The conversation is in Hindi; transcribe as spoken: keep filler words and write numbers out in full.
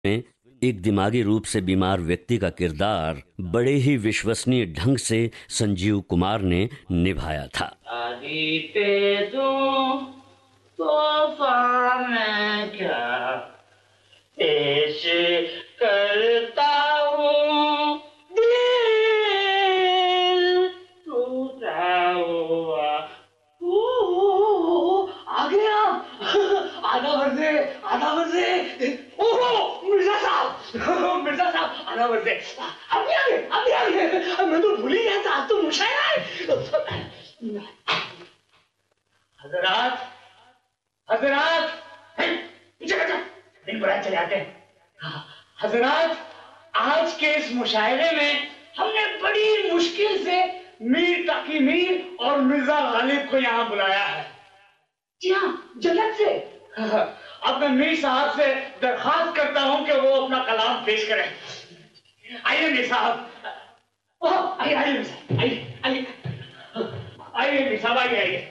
में एक दिमागी रूप से बीमार व्यक्ति का किरदार बड़े ही विश्वसनीय ढंग से संजीव कुमार ने निभाया था। आदि पे दूं तोहफा मैं क्या पेश करता हूँ, दिल टूटा हुआ। आ गया, आधा बजे, आधा बजे। ओहो मिर्जा साहब, मिर्जा साहब आधा बजे। अभी आ गए, अभी आ गए। मैं तो भूल ही गया था, आज तो मुशायरा है। हजरात, हजरात, पीछे बैठो, दिन बुराई चले आते हैं। हजरात, आज के इस मुशायरे में हमने बड़ी मुश्किल से मीर ताकी मीर और मिर्जा गालिब को यहाँ बुलाया है। जी हाँ, जन्नत से। अब मैं मीर साहब से दरखास्त करता हूँ कि वो अपना कलाम पेश करें। आइए मीर साहब, आइए आइए आइए आइए आइए मीर साहब, आइए आइए।